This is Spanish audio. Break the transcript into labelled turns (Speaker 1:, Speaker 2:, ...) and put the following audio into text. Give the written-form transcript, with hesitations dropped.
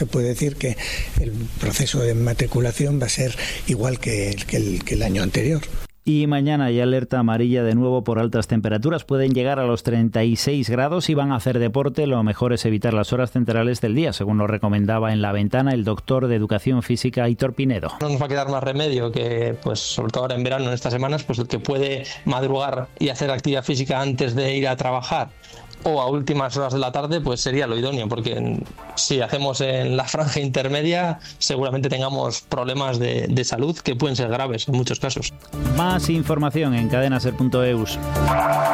Speaker 1: Se puede decir que el proceso de matriculación va a ser igual que el año anterior.
Speaker 2: Y mañana hay alerta amarilla de nuevo por altas temperaturas. Pueden llegar a los 36 grados y van a hacer deporte. Lo mejor es evitar las horas centrales del día, según lo recomendaba en La Ventana el doctor de Educación Física Aitor Pinedo.
Speaker 3: No nos va a quedar más remedio que, pues sobre todo ahora en verano, en estas semanas, pues el que puede madrugar y hacer actividad física antes de ir a trabajar o a últimas horas de la tarde, pues sería lo idóneo, porque si hacemos en la franja intermedia seguramente tengamos problemas de salud que pueden ser graves en muchos casos.
Speaker 2: Más información en cadenaser.eus.